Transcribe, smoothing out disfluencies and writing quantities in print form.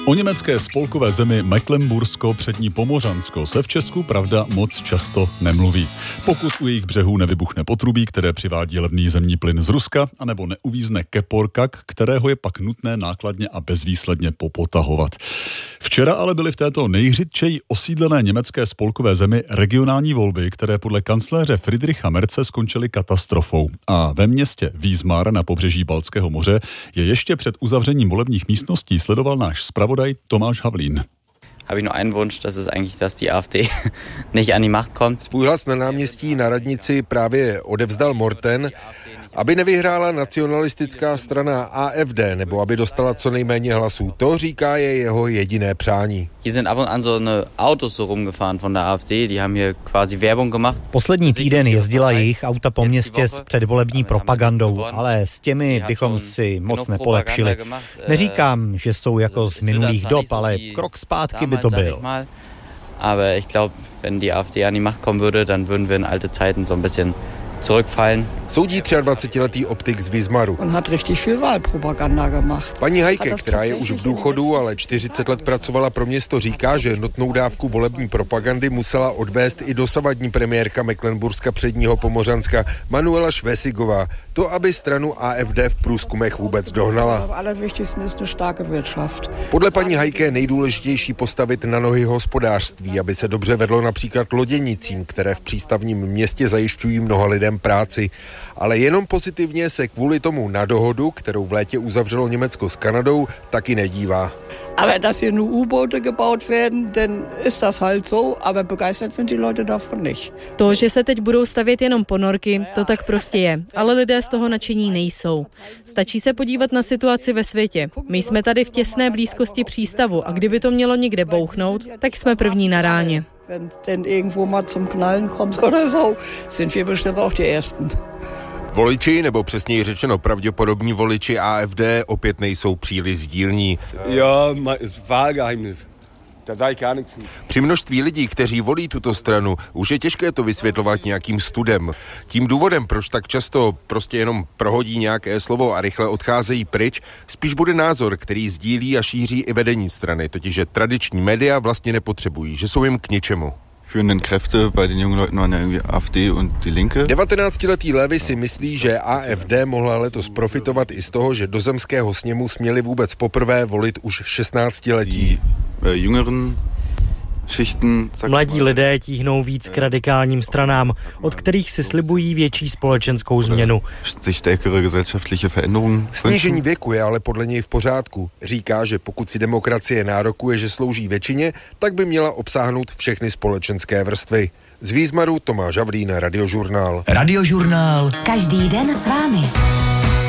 O německé spolkové zemi Mecklenbursko-Přední Pomořansko se v Česku, pravda, moc často nemluví. Pokud u jejich břehů nevybuchne potrubí, které přivádí levný zemní plyn z Ruska, anebo neuvízne keporkak, kterého je pak nutné nákladně a bezvýsledně popotahovat. Včera ale byly v této nejřidčeji osídlené německé spolkové zemi regionální volby, které podle kancléře Friedricha Merze skončily katastrofou. A ve městě Wismar na pobřeží Baltského moře je ještě před uzavřením volebních místností sledoval náš zpravodaj Tomáš Havlín. Habe ich nur einen Wunsch, das ist eigentlich, dass die AfD nicht an die Macht kommt. Svůj hlas na náměstí na radnici právě odevzdal Morten, aby nevyhrála nacionalistická strana AfD, nebo aby dostala co nejméně hlasů. To, říká, je jeho jediné přání. Hier sind ab und an so eine Autos so rumgefahren von der AfD, die haben hier quasi Werbung gemacht. Poslední týden jezdila jejich auta po městě s předvolební propagandou, ale s těmi bychom si moc nepolepšili. Neříkám, že jsou jako z minulých dob, ale krok zpátky by to byl. Aber ich glaube, wenn die AfD an die Macht kommen würde, dann würden wir in alte Zeiten so ein bisschen zurückfallen. Soudí 23letý optik z Wismaru. On hat richtig viel Wahlpropaganda gemacht. Paní Heike, která je už v důchodu, ale 40 let pracovala pro město, říká, že notnou dávku volební propagandy musela odvést i dosavadní premiérka Mecklenburska Předního Pomořanska Manuela Schwessigová. To, aby stranu AfD v průzkumech vůbec dohnala. Podle paní Heike je nejdůležitější postavit na nohy hospodářství, aby se dobře vedlo například loděnicím, které v přístavním městě zajišťují mnoha lidem práci. Ale jenom pozitivně se kvůli tomu na dohodu, kterou v létě uzavřelo Německo s Kanadou, taky nedívá. Aber dass hier nur U-Boote gebaut werden, dann ist das halt so, aber begeistert sind die Leute davon nicht. To, že se teď budou stavět jenom ponorky, to tak prostě je, ale lidé z toho nadšení nejsou. Stačí se podívat na situaci ve světě. My jsme tady v těsné blízkosti přístavu a kdyby to mělo někde bouchnout, tak jsme první na ráně. Wenn denn irgendwo mal zum Knallen kommt oder so, sind wir bestimmt auch die Ersten. Voliči, nebo přesněji řečeno pravděpodobní voliči AfD, opět nejsou příliš sdílní. Při množství lidí, kteří volí tuto stranu, už je těžké to vysvětlovat nějakým studem. Tím důvodem, proč tak často prostě jenom prohodí nějaké slovo a rychle odcházejí pryč, spíš bude názor, který sdílí a šíří i vedení strany, totiž že tradiční média vlastně nepotřebují, že jsou jim k ničemu. 19letý Levi si myslí, že AfD mohla letos profitovat i z toho, že do zemského sněmu směli vůbec poprvé volit už 16letí. Mladí lidé tíhnou víc k radikálním stranám, od kterých si slibují větší společenskou změnu. Snížení věku je ale podle něj v pořádku. Říká, že pokud si demokracie nárokuje, že slouží většině, tak by měla obsáhnout všechny společenské vrstvy. Z Wismaru Tomáš Havlín, Radiožurnál. Radiožurnál. Každý den s vámi.